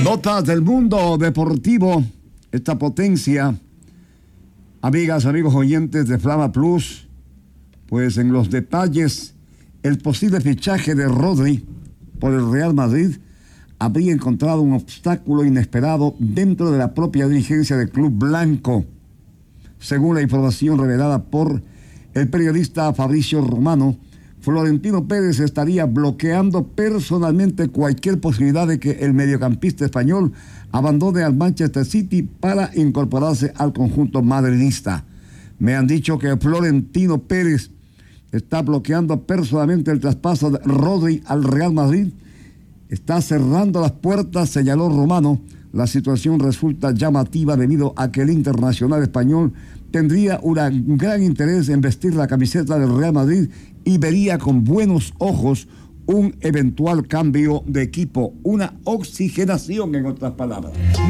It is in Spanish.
Notas del mundo deportivo, esta potencia, amigas, amigos oyentes de Flama Plus, pues en los detalles, el posible fichaje de Rodri por el Real Madrid habría encontrado un obstáculo inesperado dentro de la propia dirigencia del club blanco. Según la información revelada por el periodista Fabrizio Romano, Florentino Pérez estaría bloqueando personalmente cualquier posibilidad de que el mediocampista español abandone al Manchester City para incorporarse al conjunto madridista. Me han dicho que Florentino Pérez está bloqueando personalmente el traspaso de Rodri al Real Madrid. Está cerrando las puertas, señaló Romano. La situación resulta llamativa debido a que el internacional español tendría un gran interés en vestir la camiseta del Real Madrid y vería con buenos ojos un eventual cambio de equipo, una oxigenación, en otras palabras.